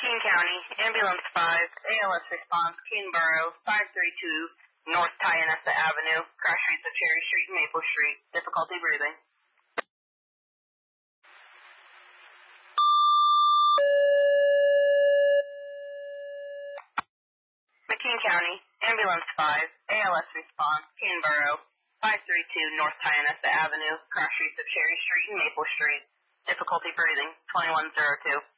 King County, Ambulance 5, ALS response, Keene-Borough, 532 North Tyanessa Avenue, crash rates of Cherry Street and Maple Street, difficulty breathing. McKean County, Ambulance 5, ALS response, Keene-Borough, 532 North Tyanessa Avenue, crash rates of Cherry Street and Maple Street, difficulty breathing, 2102.